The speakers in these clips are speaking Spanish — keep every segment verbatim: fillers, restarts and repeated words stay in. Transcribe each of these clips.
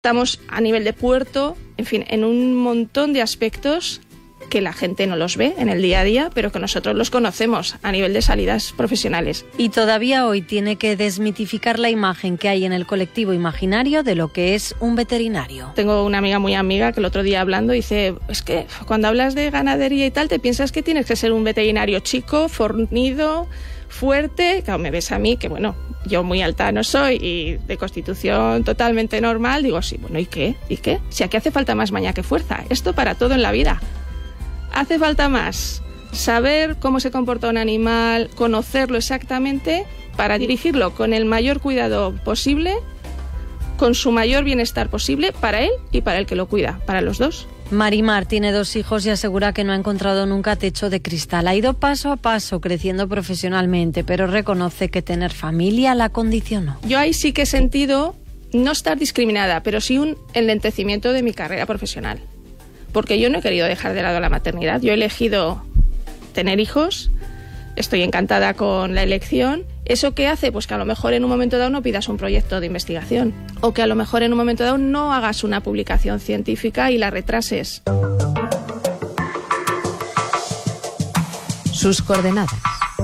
Estamos a nivel de puerto, en fin, en un montón de aspectos que la gente no los ve en el día a día, pero que nosotros los conocemos a nivel de salidas profesionales. Y todavía hoy tiene que desmitificar la imagen que hay en el colectivo imaginario de lo que es un veterinario. Tengo una amiga muy amiga que el otro día hablando dice, es que cuando hablas de ganadería y tal, te piensas que tienes que ser un veterinario chico, fornido, fuerte. Claro, me ves a mí, que bueno, yo muy alta no soy y de constitución totalmente normal, digo, sí, bueno, ¿y qué? ¿Y qué? Si aquí hace falta más maña que fuerza, esto para todo en la vida. Hace falta más saber cómo se comporta un animal, conocerlo exactamente para dirigirlo con el mayor cuidado posible, con su mayor bienestar posible para él y para el que lo cuida, para los dos. Marimar tiene dos hijos y asegura que no ha encontrado nunca techo de cristal. Ha ido paso a paso creciendo profesionalmente, pero reconoce que tener familia la condicionó. Yo ahí sí que he sentido no estar discriminada, pero sí un enlentecimiento de mi carrera profesional. Porque yo no he querido dejar de lado la maternidad. Yo he elegido tener hijos, estoy encantada con la elección. ¿Eso qué hace? Pues que a lo mejor en un momento dado no pidas un proyecto de investigación, o que a lo mejor en un momento dado no hagas una publicación científica y la retrases. Sus coordenadas.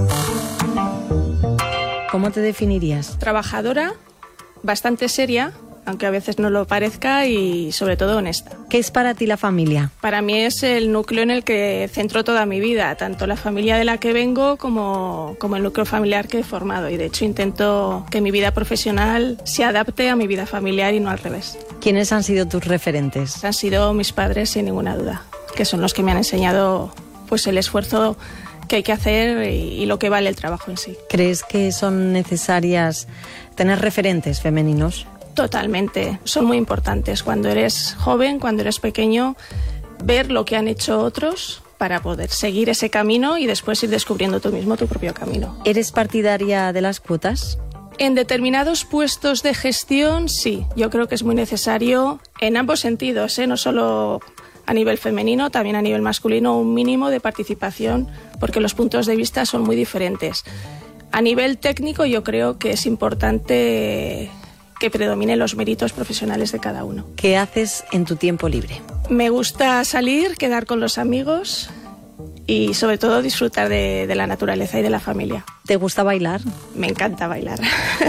¿Cómo te definirías? Trabajadora, bastante seria, aunque a veces no lo parezca, y sobre todo honesta. ¿Qué es para ti la familia? Para mí es el núcleo en el que centro toda mi vida, tanto la familia de la que vengo como, como el núcleo familiar que he formado, y de hecho intento que mi vida profesional se adapte a mi vida familiar y no al revés. ¿Quiénes han sido tus referentes? Han sido mis padres, sin ninguna duda, que son los que me han enseñado pues el esfuerzo que hay que hacer y, y lo que vale el trabajo en sí. ¿Crees que son necesarias tener referentes femeninos? Totalmente, son muy importantes. Cuando eres joven, cuando eres pequeño, ver lo que han hecho otros para poder seguir ese camino y después ir descubriendo tú mismo tu propio camino. ¿Eres partidaria de las cuotas? En determinados puestos de gestión, sí. Yo creo que es muy necesario en ambos sentidos, ¿eh? No solo a nivel femenino, también a nivel masculino, un mínimo de participación, porque los puntos de vista son muy diferentes. A nivel técnico, yo creo que es importante que predominen los méritos profesionales de cada uno. ¿Qué haces en tu tiempo libre? Me gusta salir, quedar con los amigos y sobre todo disfrutar de, de la naturaleza y de la familia. ¿Te gusta bailar? Me encanta bailar.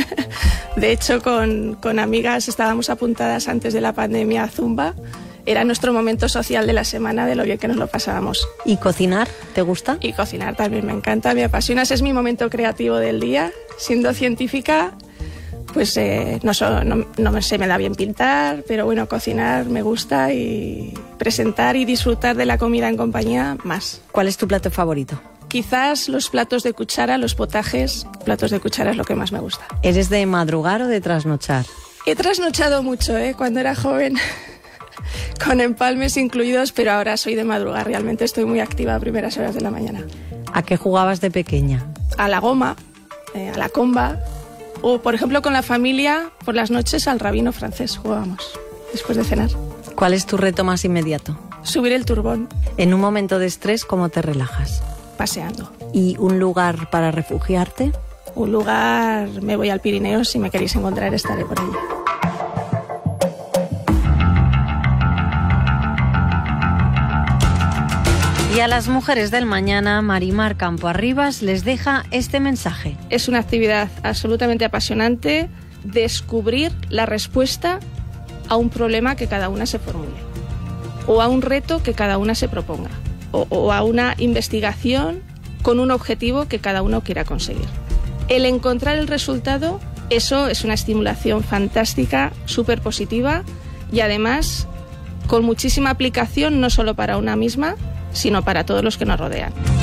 De hecho, con, con amigas estábamos apuntadas antes de la pandemia a Zumba. Era nuestro momento social de la semana, de lo bien que nos lo pasábamos. ¿Y cocinar? ¿Te gusta? Y cocinar también me encanta, me apasiona. Ese es mi momento creativo del día. Siendo científica, pues eh, no, so, no, no se me da bien pintar, pero bueno, cocinar me gusta, y presentar y disfrutar de la comida en compañía más. ¿Cuál es tu plato favorito? Quizás los platos de cuchara, los potajes. Platos de cuchara es lo que más me gusta. ¿Eres de madrugar o de trasnochar? He trasnochado mucho, ¿eh? Cuando era joven, con empalmes incluidos, pero ahora soy de madrugar. Realmente estoy muy activa a primeras horas de la mañana. ¿A qué jugabas de pequeña? A la goma, eh, a la comba. O, por ejemplo, con la familia, por las noches al rabino francés jugábamos, después de cenar. ¿Cuál es tu reto más inmediato? Subir el turbón. En un momento de estrés, ¿cómo te relajas? Paseando. ¿Y un lugar para refugiarte? Un lugar, me voy al Pirineo, si me queréis encontrar estaré por allí. Y a las mujeres del mañana, Marimar Campo Arribas les deja este mensaje. Es una actividad absolutamente apasionante, descubrir la respuesta a un problema que cada una se formule, o a un reto que cada una se proponga, o, o a una investigación con un objetivo que cada uno quiera conseguir. El encontrar el resultado, eso es una estimulación fantástica, súper positiva, y además con muchísima aplicación, no solo para una misma, sino para todos los que nos rodean.